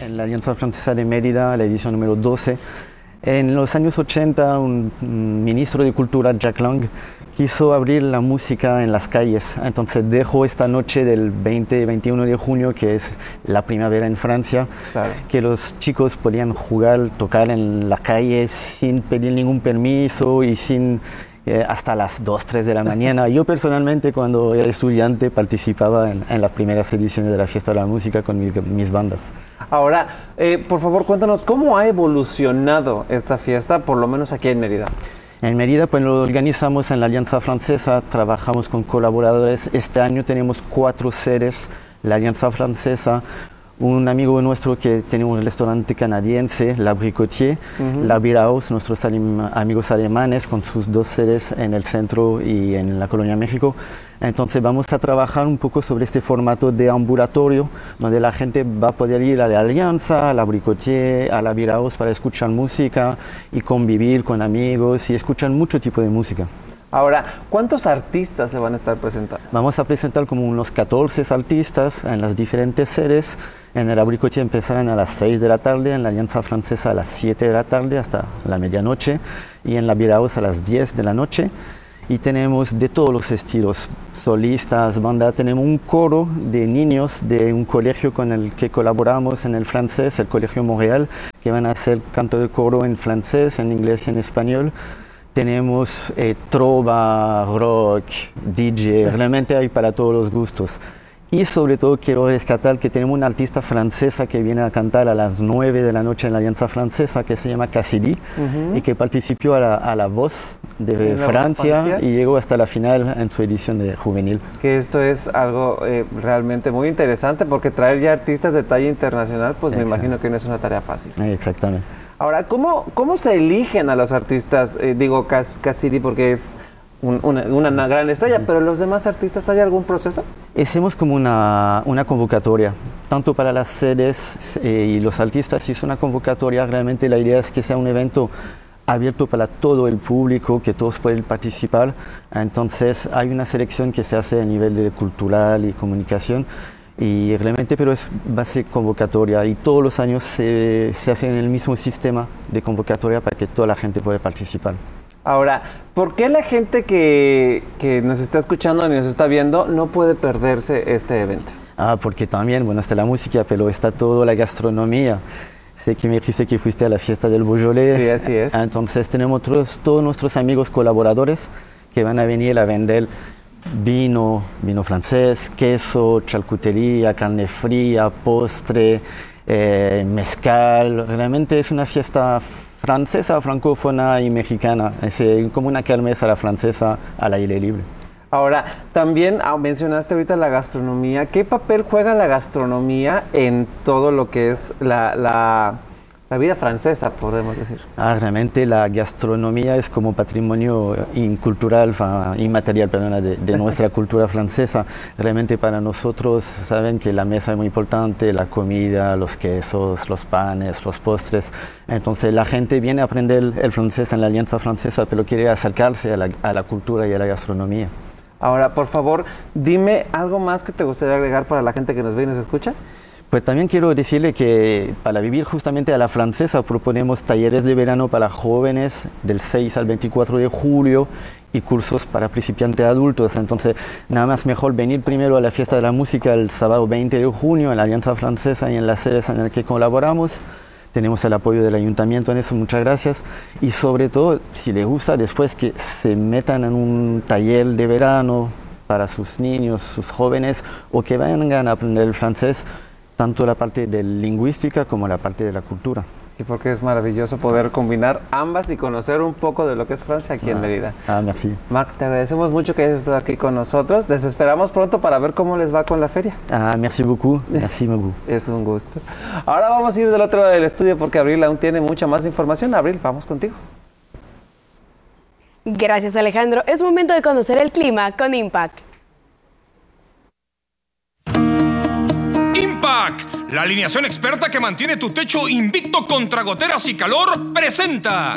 en la Alianza Francesa de Mérida, la edición número 12. En los años 80, un ministro de Cultura, Jack Lang, quiso abrir la música en las calles. Entonces dejó esta noche del 20-21 de junio, que es la primavera en Francia, claro, que los chicos podían jugar, tocar en la calle sin pedir ningún permiso y sin... hasta las 2, 3 de la mañana. Yo personalmente, cuando era estudiante, participaba en las primeras ediciones de la Fiesta de la Música con mis bandas. Ahora, por favor, cuéntanos, ¿cómo ha evolucionado esta fiesta, por lo menos aquí en Mérida? En Mérida, pues lo organizamos en la Alianza Francesa, trabajamos con colaboradores. Este año tenemos 4 sedes, la Alianza Francesa, un amigo nuestro que tiene un restaurante canadiense, La Bricotier, la Biraus, nuestros amigos alemanes con sus 2 sedes en el centro y en la Colonia México. Entonces vamos a trabajar un poco sobre este formato de ambulatorio, donde la gente va a poder ir a la Alianza, a La Bricotier, a la Biraus para escuchar música y convivir con amigos y escuchar mucho tipo de música. Ahora, ¿cuántos artistas se van a estar presentando? Vamos a presentar como unos 14 artistas en las diferentes sedes. En el Abricoche empezarán a las 6 de la tarde, en la Alianza Francesa a las 7 de la tarde hasta la medianoche y en la Biraus a las 10 de la noche. Y tenemos de todos los estilos, solistas, banda. Tenemos un coro de niños de un colegio con el que colaboramos en el francés, el Colegio Montreal, que van a hacer canto de coro en francés, en inglés y en español. Tenemos trova, rock, DJ, realmente hay para todos los gustos. Y sobre todo quiero rescatar que tenemos una artista francesa que viene a cantar a las 9 de la noche en la Alianza Francesa, que se llama Cassidy, y que participó a la Voz de Francia y llegó hasta la final en su edición de juvenil. Que esto es algo realmente muy interesante, porque traer ya artistas de talla internacional, pues me imagino que no es una tarea fácil. Exactamente. Ahora, ¿cómo se eligen a los artistas? Digo Cassidy porque es una gran estrella, pero los demás artistas, ¿hay algún proceso? Hacemos como una convocatoria, tanto para las sedes y los artistas. Si es una convocatoria, realmente la idea es que sea un evento abierto para todo el público, que todos pueden participar. Entonces hay una selección que se hace a nivel de cultural y comunicación, y realmente, pero es base convocatoria y todos los años se hace en el mismo sistema de convocatoria para que toda la gente pueda participar. Ahora, ¿por qué la gente que nos está escuchando y nos está viendo no puede perderse este evento? Porque también, bueno, está la música, pero está toda la gastronomía. Sé que me dijiste que fuiste a la fiesta del Beaujolais. Sí, así es. Entonces tenemos todos nuestros amigos colaboradores que van a venir a vender vino francés, queso, charcutería, carne fría, postre, mezcal. Realmente es una fiesta francesa, francófona y mexicana. Es como una kermés a la francesa al aire libre. Ahora, también mencionaste ahorita la gastronomía. ¿Qué papel juega la gastronomía en todo lo que es la vida francesa, podemos decir? Realmente la gastronomía es como patrimonio cultural, inmaterial, de nuestra cultura francesa. Realmente para nosotros, saben que la mesa es muy importante, la comida, los quesos, los panes, los postres. Entonces la gente viene a aprender el francés en la Alianza Francesa, pero quiere acercarse a la cultura y a la gastronomía. Ahora, por favor, dime algo más que te gustaría agregar para la gente que nos ve y nos escucha. Pues también quiero decirle que para vivir justamente a la francesa proponemos talleres de verano para jóvenes del 6 al 24 de julio y cursos para principiantes adultos. Entonces, nada más mejor venir primero a la Fiesta de la Música el sábado 20 de junio en la Alianza Francesa y en las sedes en las que colaboramos. Tenemos el apoyo del ayuntamiento en eso, muchas gracias. Y sobre todo, si les gusta, después que se metan en un taller de verano para sus niños, sus jóvenes, o que vayan a aprender el francés, tanto la parte de lingüística como la parte de la cultura. Y porque es maravilloso poder combinar ambas y conocer un poco de lo que es Francia aquí en Mérida. Merci. Marc, te agradecemos mucho que hayas estado aquí con nosotros. Les esperamos pronto para ver cómo les va con la feria. Merci beaucoup. Merci beaucoup. Es un gusto. Ahora vamos a ir del otro lado del estudio porque Abril aún tiene mucha más información. Abril, vamos contigo. Gracias, Alejandro. Es momento de conocer el clima con Impact. La alineación experta que mantiene tu techo invicto contra goteras y calor presenta.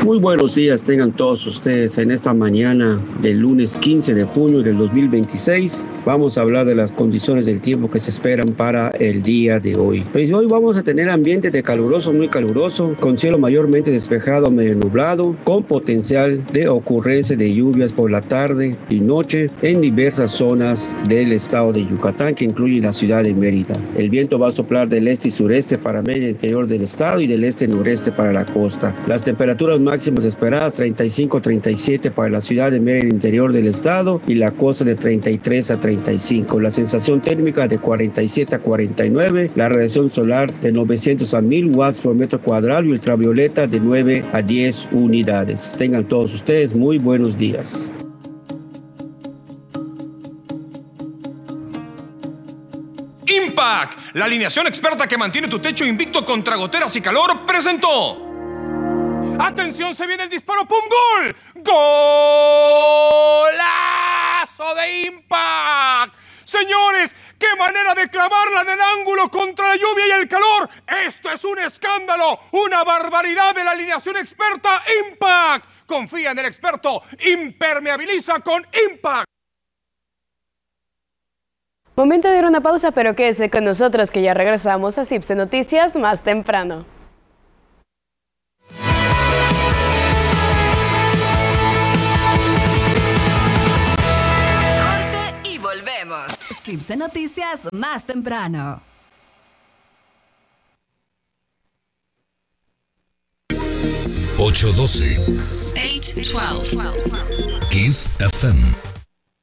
Muy buenos días tengan todos ustedes en esta mañana del lunes 15 de junio del 2026. Vamos a hablar de las condiciones del tiempo que se esperan para el día de hoy. Pues hoy vamos a tener ambiente de caluroso, muy caluroso, con cielo mayormente despejado a medio nublado, con potencial de ocurrencia de lluvias por la tarde y noche en diversas zonas del estado de Yucatán, que incluye la ciudad de Mérida. El viento va a soplar del este y sureste para medio interior del estado y del este-noreste para la costa. Las temperaturas máximas esperadas 35-37 para la ciudad de Mérida, interior del estado, y la costa de 33 a 35. La sensación térmica de 47 a 49, la radiación solar de 900 a 1000 watts por metro cuadrado y ultravioleta de 9 a 10 unidades. Tengan todos ustedes muy buenos días. Impact, la alineación experta que mantiene tu techo invicto contra goteras y calor, presentó. ¡Atención! ¡Se viene el disparo! ¡Pum! ¡Gol! ¡Golazo de Impact! Señores, ¡qué manera de clavarla en el ángulo contra la lluvia y el calor! ¡Esto es un escándalo! ¡Una barbaridad de la alineación experta Impact! Confía en el experto. Impermeabiliza con Impact. Momento de ir a una pausa, pero quédese con nosotros que ya regresamos a CIPSE Noticias más temprano. CIPSE Noticias más temprano. 812. 812. Kiss FM.